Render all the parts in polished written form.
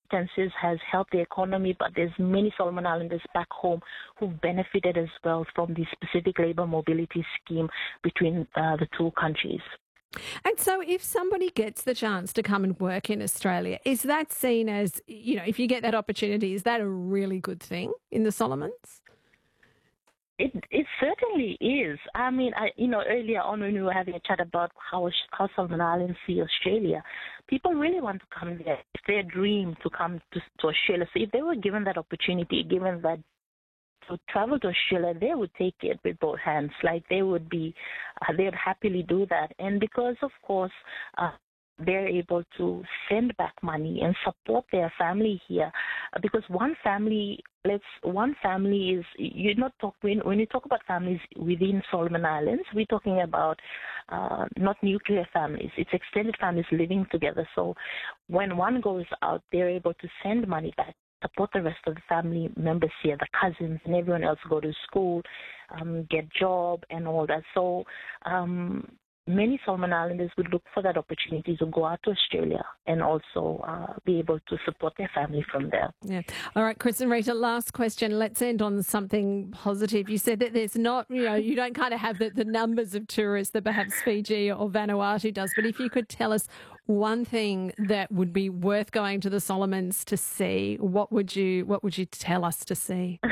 circumstances has helped the economy, but there's many Solomon Islanders back home who've benefited as well from the specific labour mobility scheme between the two countries. And so if somebody gets the chance to come and work in Australia, is that seen as, if you get that opportunity, is that a really good thing in the Solomons? It certainly is. I mean, earlier on when we were having a chat about how Solomon Islands see Australia, people really want to come there. It's their dream to come to Australia. So if they were given that opportunity, given that to travel to Australia, they would take it with both hands. Like they would happily do that. And because, of course, they're able to send back money and support their family here, because one family is, when you talk about families within Solomon Islands, we're talking about not nuclear families, it's extended families living together. So when one goes out, they're able to send money back, support the rest of the family members here, the cousins and everyone else, go to school, get job and all that. So many Solomon Islanders would look for that opportunity to go out to Australia and also be able to support their family from there. Yeah. All right, Chris and Rita, last question. Let's end on something positive. You said that there's not, you don't kind of have the numbers of tourists that perhaps Fiji or Vanuatu does, but if you could tell us one thing that would be worth going to the Solomons to see, what would you tell us to see?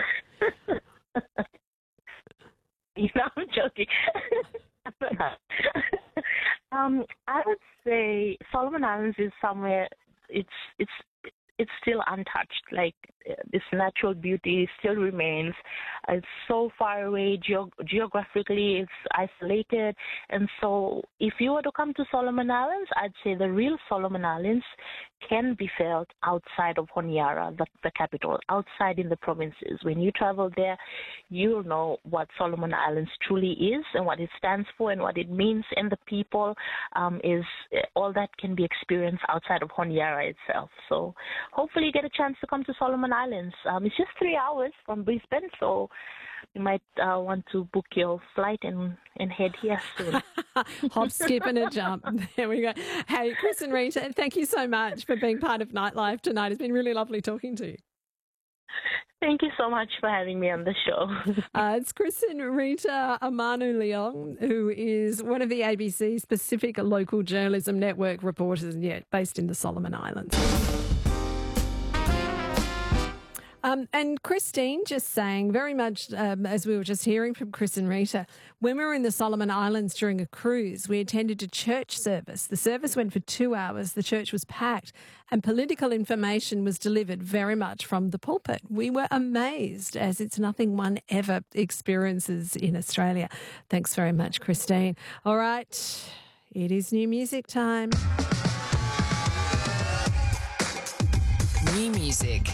I'm joking. I would say Solomon Islands is somewhere it's still untouched. Like this natural beauty still remains. It's so far away geographically. It's isolated, and so if you were to come to Solomon Islands, I'd say the real Solomon Islands can be felt outside of Honiara, the capital, outside in the provinces. When you travel there, you'll know what Solomon Islands truly is and what it stands for and what it means, and the people is all that can be experienced outside of Honiara itself. So hopefully you get a chance to come to Solomon Islands. It's just 3 hours from Brisbane, so you might want to book your flight and head here soon. Hop, skip and a jump. There we go. Hey, Chris and Rita, thank you so much for being part of Nightlife tonight. It's been really lovely talking to you. Thank you so much for having me on the show. It's Chris and Rita Amanu-Leong, who is one of the ABC's Pacific Local Journalism Network reporters, based in the Solomon Islands. And Christine just saying, very much as we were just hearing from Chris and Rita, when we were in the Solomon Islands during a cruise, we attended a church service. The service went for 2 hours. The church was packed and political information was delivered very much from the pulpit. We were amazed, as it's nothing one ever experiences in Australia. Thanks very much, Christine. All right, it is new music time. New music.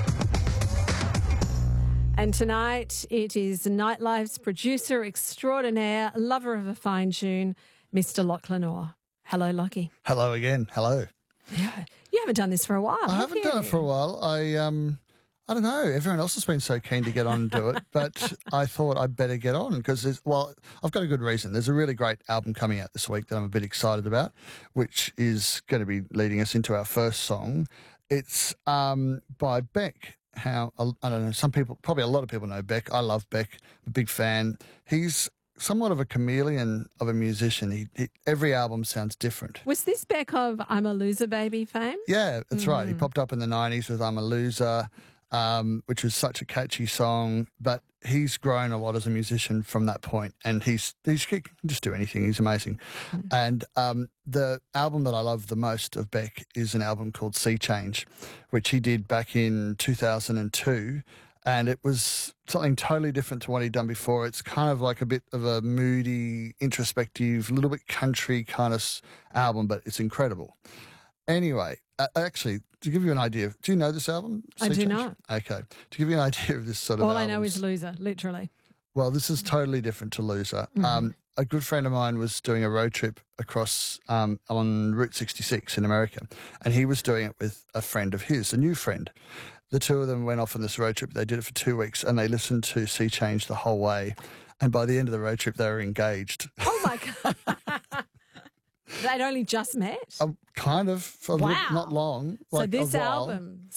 And tonight it is Nightlife's producer extraordinaire, lover of a fine tune, Mr. Lachlan Orr. Hello, Lockie. Hello again. Hello. Yeah. You haven't done this for a while, I haven't done it for a while. I don't know. Everyone else has been so keen to get on and do it, but I thought I'd better get on because, I've got a good reason. There's a really great album coming out this week that I'm a bit excited about, which is going to be leading us into our first song. It's by Beck. I don't know, some people, probably a lot of people know Beck. I love Beck, I'm a big fan. He's somewhat of a chameleon of a musician. Every album sounds different. Was this Beck of I'm a Loser Baby fame? Yeah, that's right. He popped up in the 90s with I'm a Loser, which was such a catchy song, but he's grown a lot as a musician from that point, and he can just do anything. He's amazing. And the album that I love the most of Beck is an album called Sea Change, which he did back in 2002, and it was something totally different to what he'd done before. It's kind of like a bit of a moody, introspective, little bit country kind of album, but it's incredible. Anyway, actually, to give you an idea, do you know this album? I do not. Okay. To give you an idea of this sort of All I know is Loser, literally. Well, this is totally different to Loser. A good friend of mine was doing a road trip across on Route 66 in America, and he was doing it with a friend of his, a new friend. The two of them went off on this road trip. They did it for 2 weeks, and they listened to Sea Change the whole way. And by the end of the road trip, they were engaged. Oh, my God. They'd only just met? Kind of. Wow. Not long. So like this a while. album